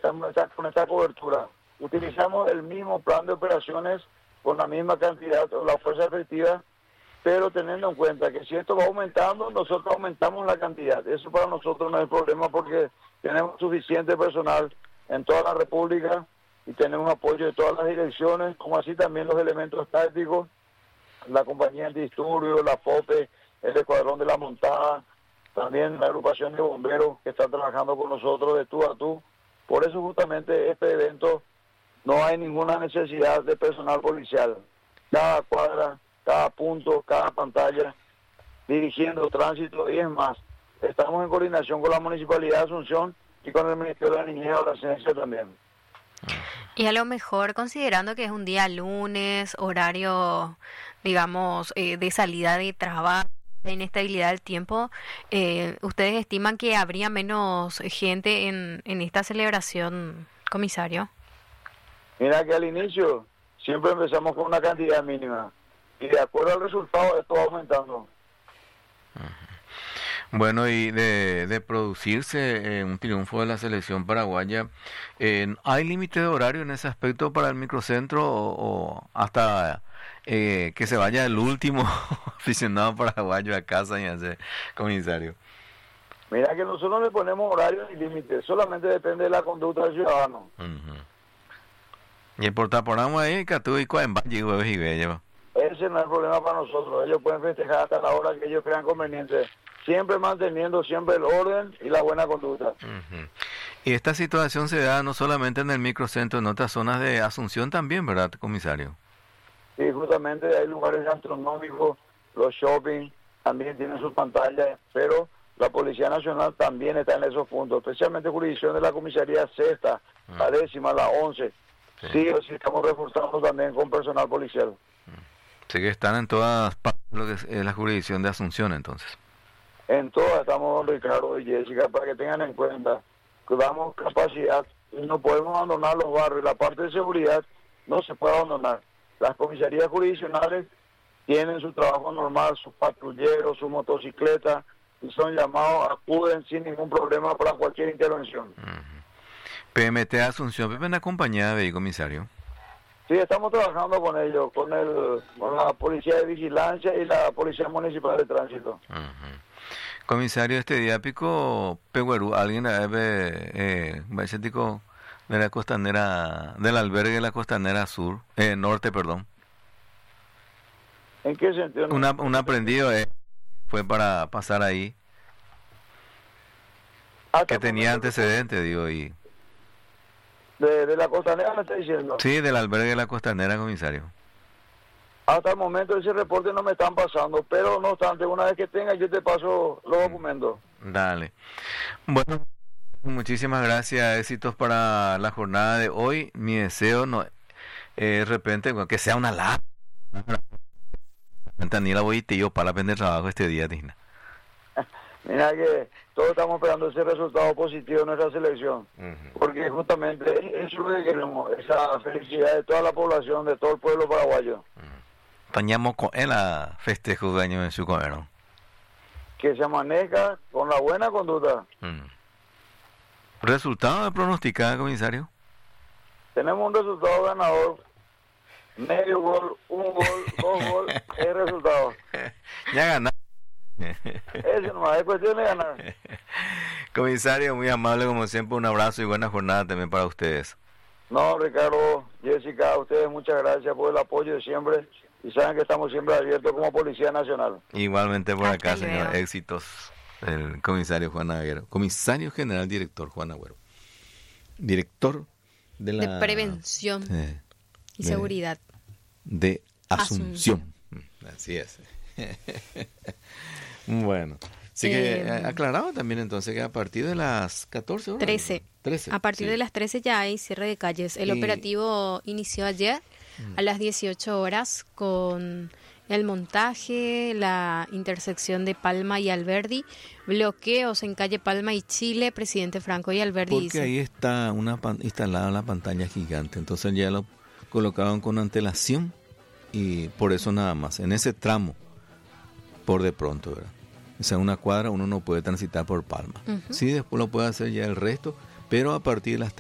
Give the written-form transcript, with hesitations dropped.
con esta cobertura. Utilizamos el mismo plan de operaciones con la misma cantidad o la fuerza efectiva, pero teniendo en cuenta que si esto va aumentando, nosotros aumentamos la cantidad. Eso para nosotros no es problema porque tenemos suficiente personal en toda la República y tenemos apoyo de todas las direcciones, como así también los elementos tácticos, la compañía antidisturbios, la FOPE, el escuadrón de la montada, también la agrupación de bomberos que están trabajando con nosotros de tú a tú. Por eso justamente este evento no hay ninguna necesidad de personal policial. Cada cuadra, cada punto, cada pantalla, dirigiendo tránsito y es más. Estamos en coordinación con la Municipalidad de Asunción y con el Ministerio de la Niñez y Adolescencia también. Y a lo mejor, considerando que es un día lunes, horario, digamos, de salida de trabajo, de inestabilidad del tiempo, ¿ustedes estiman que habría menos gente en esta celebración, comisario? Mira que al inicio siempre empezamos con una cantidad mínima y de acuerdo al resultado esto va aumentando. Bueno, y de producirse un triunfo de la selección paraguaya, ¿hay límite de horario en ese aspecto para el microcentro o hasta que se vaya el último aficionado paraguayo a casa y hacer comisario? Mira que nosotros no le ponemos horario ni límite, solamente depende de la conducta del ciudadano. Y el portaporamos ahí, que tú y Coenvalle y Bello. Ese no es el problema para nosotros, ellos pueden festejar hasta la hora que ellos crean conveniente, siempre manteniendo siempre el orden y la buena conducta. Y esta situación se da no solamente en el microcentro, en otras zonas de Asunción también, ¿verdad, comisario? Sí, justamente hay lugares gastronómicos, los shopping también tienen sus pantallas, pero la Policía Nacional también está en esos puntos, especialmente jurisdicción de la comisaría sexta, la 10ª, la 11. Sí o sí estamos reforzando también con personal policial. Sí que están en todas partes lo que es la jurisdicción de Asunción, entonces. En todas estamos, don Ricardo y Jessica, para que tengan en cuenta que damos capacidad y no podemos abandonar los barrios. La parte de seguridad no se puede abandonar. Las comisarías jurisdiccionales tienen su trabajo normal, sus patrulleros, sus motocicletas, y son llamados, acuden sin ningún problema para cualquier intervención. PMT Asunción, ¿ven acompañada de ahí, comisario? Sí, estamos trabajando con ellos, con la Policía de Vigilancia y la Policía Municipal de Tránsito. Comisario, este día pico Peguerú, alguien de la costanera, del albergue de la costanera sur, norte, perdón. ¿En qué sentido? Un aprendido fue para pasar ahí, que tenía antecedentes, digo, y... ¿De la costanera me está diciendo? Sí, del albergue de la costanera, comisario. Hasta el momento ese reporte no me están pasando, pero no obstante, una vez que tenga yo te paso los documentos. Dale. Bueno, muchísimas gracias, éxitos para la jornada de hoy. Mi deseo no de repente que sea una larga. Ni la voy y yo para aprender trabajo este día, Tina. Mira que todos estamos esperando ese resultado positivo de nuestra selección, porque justamente eso es lo que queremos, esa felicidad de toda la población, de todo el pueblo paraguayo. Tañamos con él a festejo de año en su comer. Que se amanezca con la buena conducta. ¿Resultado de pronosticar, comisario? Tenemos un resultado ganador, medio gol, un gol, 2 goles, es el resultado. Ya ganamos. Eso nomás, es cuestión de ganar. Comisario, muy amable como siempre, un abrazo y buena jornada también para ustedes. No, Ricardo, Jessica, a ustedes muchas gracias por el apoyo de siempre y saben que estamos siempre abiertos como Policía Nacional. Igualmente por acá, Hasta señor, luego. éxitos. El comisario Juan Agüero, comisario general director Juan Agüero, director de la... De prevención y seguridad. De Asunción. Así es. Bueno, así que aclaraba también entonces que a partir de las 14 horas. 13. A partir de las 13 ya hay cierre de calles. El operativo inició ayer a las 18 horas con el montaje, la intersección de Palma y Alberdi, bloqueos en calle Palma y Chile, Presidente Franco y Alberdi. Porque dice, ahí está instalada la pantalla gigante, entonces ya lo colocaban con antelación y por eso nada más, en ese tramo, por de pronto, ¿verdad? O sea, una cuadra uno no puede transitar por Palma. Sí, después lo puede hacer ya el resto, pero a partir de las